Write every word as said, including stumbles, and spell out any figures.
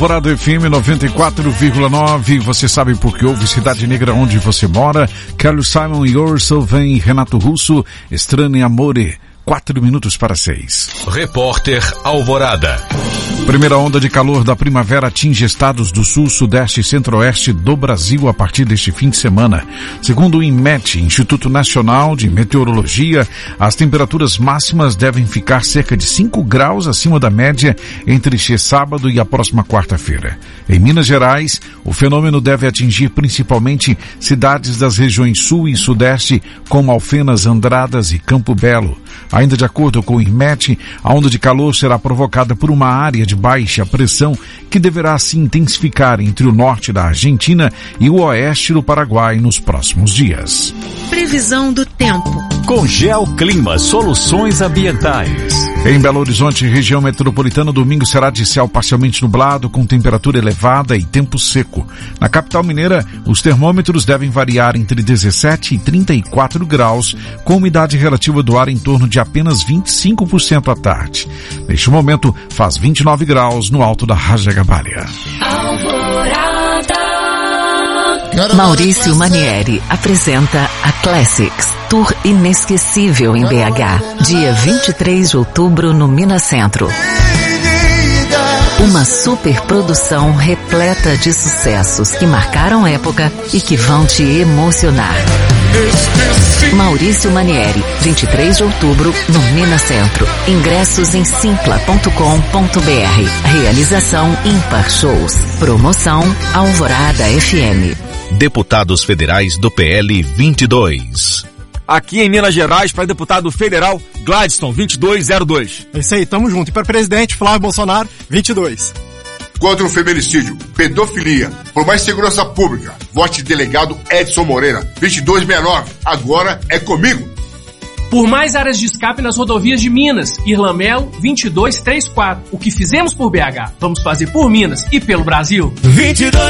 Alvorada F M noventa e quatro vírgula nove, você sabe porque houve Cidade Negra onde você mora. Carlos Simon, Yourself, vem Renato Russo, Strane Amore. Quatro minutos para seis. Repórter Alvorada. Primeira onda de calor da primavera atinge estados do sul, sudeste e centro-oeste do Brasil a partir deste fim de semana. Segundo o INMET, Instituto Nacional de Meteorologia, as temperaturas máximas devem ficar cerca de cinco graus acima da média entre este sábado e a próxima quarta-feira. Em Minas Gerais, o fenômeno deve atingir principalmente cidades das regiões sul e sudeste, como Alfenas, Andradas e Campo Belo. Ainda de acordo com o INMET, a onda de calor será provocada por uma área de baixa pressão que deverá se intensificar entre o norte da Argentina e o oeste do Paraguai nos próximos dias. Previsão do tempo. Com Geoclima Soluções Ambientais. Em Belo Horizonte, região metropolitana, domingo será de céu parcialmente nublado, com temperatura elevada e tempo seco. Na capital mineira, os termômetros devem variar entre dezessete e trinta e quatro graus, com umidade relativa do ar em torno de apenas vinte e cinco por cento à tarde. Neste momento, faz vinte e nove graus no alto da Raja Gabalha. Maurício Manieri apresenta a Classics, Tour inesquecível em B H, dia vinte e três de outubro no Minas Centro. Uma superprodução repleta de sucessos que marcaram época e que vão te emocionar. Maurício Manieri, vinte e três de outubro no Minas Centro. Ingressos em simpla ponto com ponto b r. Realização Ímpar Shows. Promoção Alvorada F M. Deputados Federais do P L vinte e dois. Aqui em Minas Gerais, para deputado federal, Gladstone, vinte e dois zero dois. É isso aí, tamo junto. E para presidente, Flávio Bolsonaro, vinte e dois. Contra o feminicídio, pedofilia, por mais segurança pública, vote delegado Edson Moreira, vinte e dois sessenta e nove. Agora é comigo. Por mais áreas de escape nas rodovias de Minas, Irlamelo, vinte e dois trinta e quatro. O que fizemos por B H, vamos fazer por Minas e pelo Brasil. vinte e dois